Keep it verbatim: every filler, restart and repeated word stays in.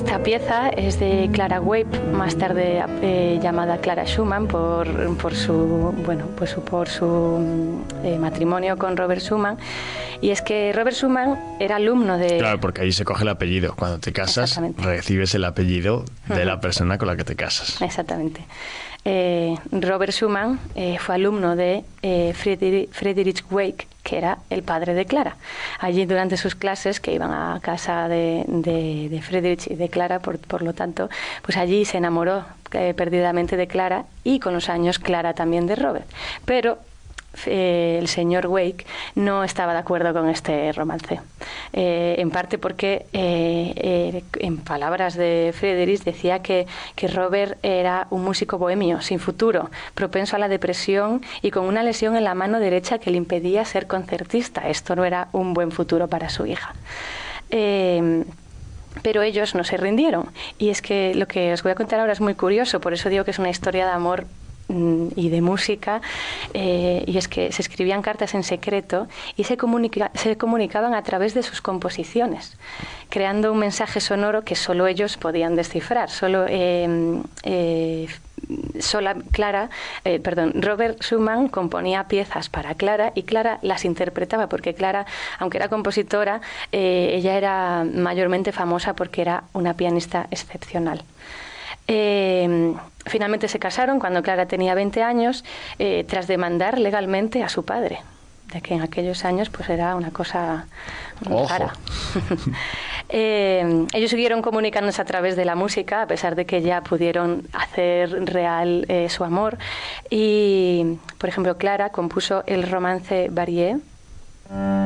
Esta pieza es de Clara Wieck, más tarde eh, llamada Clara Schumann por, por su, bueno, pues por su eh, matrimonio con Robert Schumann. Y es que Robert Schumann era alumno de... Claro, porque ahí se coge el apellido. Cuando te casas, recibes el apellido de uh-huh. la persona con la que te casas. Exactamente. Eh, Robert Schumann eh, fue alumno de eh, Friedrich, Friedrich Wieck, que era el padre de Clara. Allí durante sus clases, que iban a casa de, de, de Friedrich y de Clara, por, por lo tanto, pues allí se enamoró eh, perdidamente de Clara y con los años Clara también de Robert. Pero Eh, el señor Wieck no estaba de acuerdo con este romance, eh, en parte porque eh, eh, en palabras de Friedrich decía que, que Robert era un músico bohemio, sin futuro, propenso a la depresión y con una lesión en la mano derecha que le impedía ser concertista. Esto no era un buen futuro para su hija. Eh, Pero ellos no se rindieron, y es que lo que os voy a contar ahora es muy curioso, por eso digo que es una historia de amor y de música, eh, y es que se escribían cartas en secreto y se, comunica, se comunicaban a través de sus composiciones, creando un mensaje sonoro que solo ellos podían descifrar. Solo eh, eh, sola Clara, eh, perdón, Robert Schumann componía piezas para Clara y Clara las interpretaba, porque Clara, aunque era compositora, eh, ella era mayormente famosa porque era una pianista excepcional. Eh, finalmente se casaron cuando Clara tenía veinte años, eh, tras demandar legalmente a su padre, de que en aquellos años pues era una cosa rara. eh, ellos siguieron comunicándose a través de la música, a pesar de que ya pudieron hacer real eh, su amor. Y, por ejemplo, Clara compuso el romance Varié,